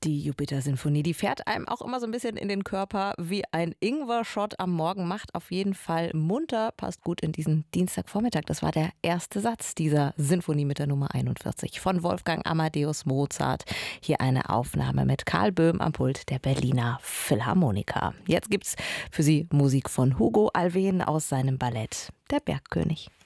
Die Jupiter-Sinfonie, die fährt einem auch immer so ein bisschen in den Körper wie ein Ingwer-Shot am Morgen, macht auf jeden Fall munter, passt gut in diesen Dienstagvormittag. Das war der erste Satz dieser Sinfonie mit der Nummer 41 von Wolfgang Amadeus Mozart. Hier eine Aufnahme mit Karl Böhm am Pult der Berliner Philharmoniker. Jetzt gibt's für Sie Musik von Hugo Alfvén aus seinem Ballett Der Bergkönig.